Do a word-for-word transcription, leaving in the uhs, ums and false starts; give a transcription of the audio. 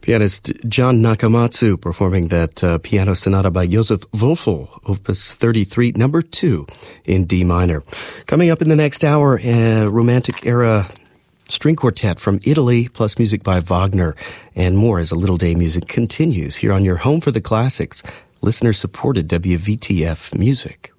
Pianist John Nakamatsu performing that uh, piano sonata by Joseph Wölfel, Opus thirty-three, number two in D minor. Coming up in the next hour, uh, Romantic era string quartet from Italy, plus music by Wagner, and more as A Little Day Music continues here on your home for the classics, listener-supported W V T F Music.